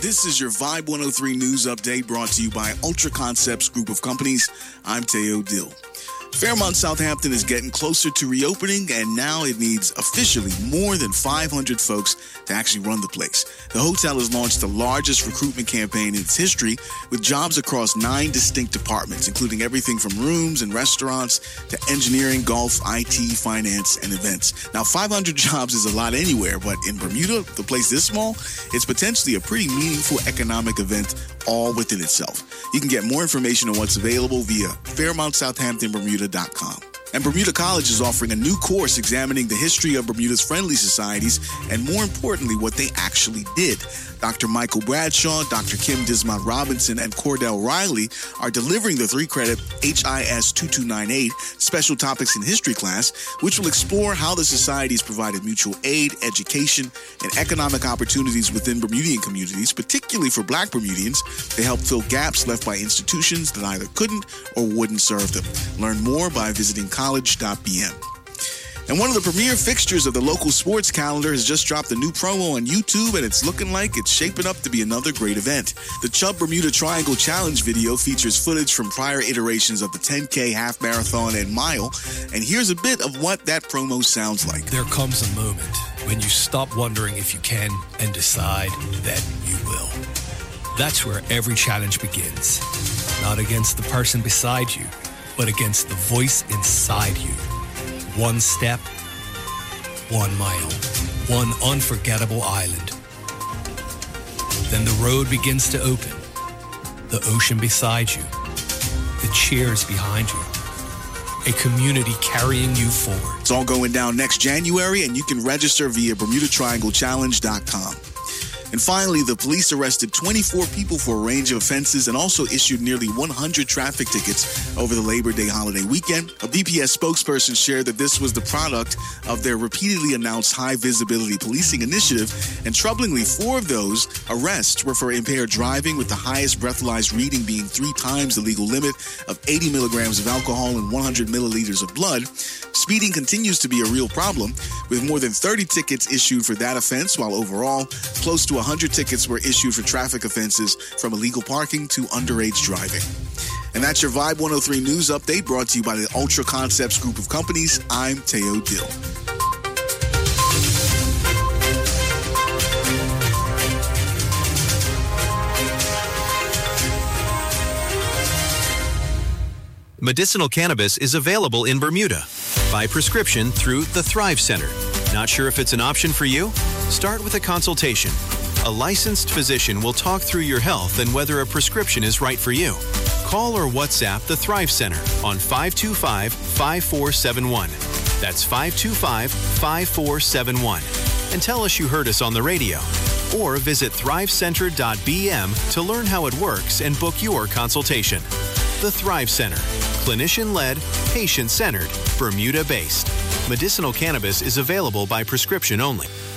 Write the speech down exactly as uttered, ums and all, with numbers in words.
This is your Vibe one oh three News Update brought to you by Ultra Concepts Group of Companies. I'm Teo Dill. Fairmont Southampton is getting closer to reopening, and now it needs officially more than five hundred folks to actually run the place. The hotel has launched the largest recruitment campaign in its history, with jobs across nine distinct departments, including everything from rooms and restaurants to engineering, golf, I T, finance, and events. Now, five hundred jobs is a lot anywhere, but in Bermuda, the place this small, it's potentially a pretty meaningful economic event all within itself. You can get more information on what's available via Fairmont Southampton Bermuda dot com. And Bermuda College is offering a new course examining the history of Bermuda's friendly societies and, more importantly, what they actually did. Doctor Michael Bradshaw, Doctor Kim Dismont Robinson, and Cordell Riley are delivering the three-credit H I S twenty-two ninety-eight Special Topics in History class, which will explore how the societies provided mutual aid, education, and economic opportunities within Bermudian communities, particularly for Black Bermudians. They help fill gaps left by institutions that either couldn't or wouldn't serve them. Learn more by visiting college dot b m. And one of the premier fixtures of the local sports calendar has just dropped a new promo on YouTube, and it's looking like it's shaping up to be another great event. The Chubb Bermuda Triangle Challenge video features footage from prior iterations of the ten K, half marathon, and mile, and here's a bit of what that promo sounds like. There comes a moment when you stop wondering if you can and decide that you will. That's where every challenge begins. Not against the person beside you, but against the voice inside you. One step, one mile, one unforgettable island. Then the road begins to open. The ocean beside you. The cheers behind you. A community carrying you forward. It's all going down next January, and you can register via Bermuda Triangle Challenge dot com. And finally, the police arrested twenty-four people for a range of offenses and also issued nearly one hundred traffic tickets over the Labor Day holiday weekend. A B P S spokesperson shared that this was the product of their repeatedly announced high-visibility policing initiative, and troublingly, four of those arrests were for impaired driving, with the highest breathalyzed reading being three times the legal limit of eighty milligrams of alcohol and one hundred milliliters of blood. Speeding continues to be a real problem, with more than thirty tickets issued for that offense, while overall, close to one hundred tickets were issued for traffic offenses, from illegal parking to underage driving. And that's your Vibe one oh three News Update, brought to you by the Ultra Concepts Group of Companies. I'm Teo Dill. Medicinal cannabis is available in Bermuda by prescription through the Thrive Center. Not sure if it's an option for you? Start with a consultation. A licensed physician will talk through your health and whether a prescription is right for you. Call or WhatsApp the Thrive Center on five two five, five four seven one. That's five two five, five four seven one. And tell us you heard us on the radio. Or visit thrive center dot b m to learn how it works and book your consultation. The Thrive Center. Clinician-led, patient-centered, Bermuda-based. Medicinal cannabis is available by prescription only.